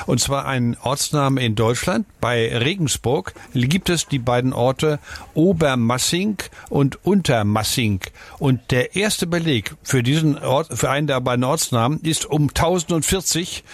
Und zwar ein Ortsname in Deutschland. Bei Regensburg gibt es die beiden Orte Obermassing und Untermassing. Und der erste Beleg für diesen Ort, für einen der beiden Ortsnamen, ist um 1040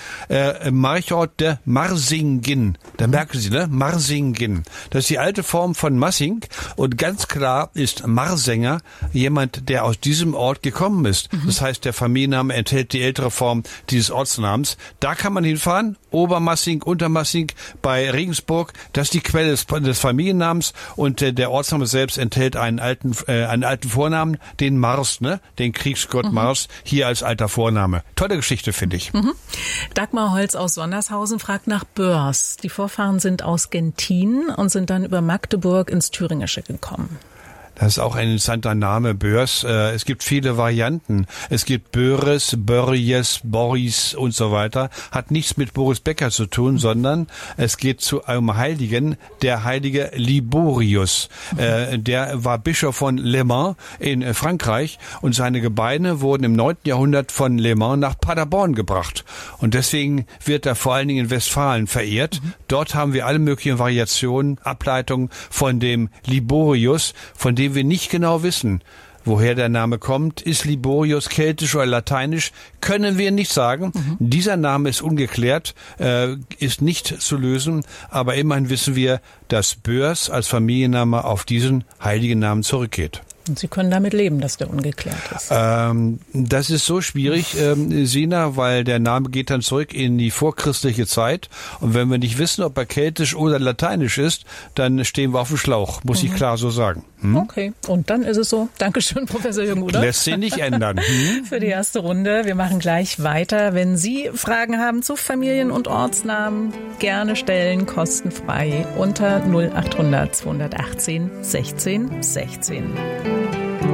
Marchort der Marsingen. Da merken Sie, ne? Marsingen. Das ist die alte Form von Massing. Und ganz klar ist Marsänger jemand, der aus diesem Ort gekommen ist. Das heißt, der Familienname enthält die ältere Form dieses Ortsnamens. Da kann man hinfahren. Obermassing, Untermassing bei Regensburg. Das ist die Quelle des Familiennamens. Und der Ortsname selbst enthält einen alten Vornamen, den Mars, ne? Den Kriegsgott Mars, hier als alter Vorname. Tolle Geschichte, finde ich. Dagmar Holz aus Sondershausen fragt nach Börs. Die Vorfahren sind aus Gentin und sind dann über Magdeburg ins Thüringische gekommen. Das ist auch ein interessanter Name, Börs. Es gibt viele Varianten. Es gibt Böres, Börjes, Boris und so weiter. Hat nichts mit Boris Becker zu tun, sondern es geht zu einem Heiligen, der heilige Liborius. Der war Bischof von Le Mans in Frankreich und seine Gebeine wurden im 9. Jahrhundert von Le Mans nach Paderborn gebracht. Und deswegen wird er vor allen Dingen in Westfalen verehrt. Dort haben wir alle möglichen Variationen, Ableitungen von dem Liborius, von dem wir nicht genau wissen, woher der Name kommt. Ist Liborius keltisch oder lateinisch? Können wir nicht sagen. Dieser Name ist ungeklärt, ist nicht zu lösen, aber immerhin wissen wir, dass Börs als Familienname auf diesen heiligen Namen zurückgeht. Und Sie können damit leben, dass der ungeklärt ist. Das ist so schwierig, Sina, weil der Name geht dann zurück in die vorchristliche Zeit. Und wenn wir nicht wissen, ob er keltisch oder lateinisch ist, dann stehen wir auf dem Schlauch, muss ich klar so sagen. Okay, und dann ist es so. Dankeschön, Professor Jürgen Uder. Lässt sich nicht ändern. Für die erste Runde. Wir machen gleich weiter. Wenn Sie Fragen haben zu Familien- und Ortsnamen, gerne stellen, kostenfrei unter 0800 218 16 16.